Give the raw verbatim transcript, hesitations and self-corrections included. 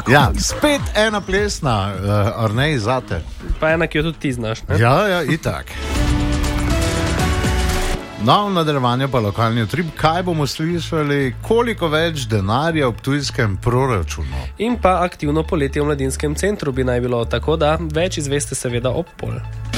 Ja, spet ena plesna, uh, Arnej, zate. Pa ena, ki jo tudi ti znaš. Ne? Ja, ja, itak. No, v nadaljevanju pa lokalni utrip, kaj bomo slišali, koliko več denarja v ptujskem proračunu. In pa aktivno poletje v mladinskem centru bi naj bilo, tako da več izveste seveda ob pol.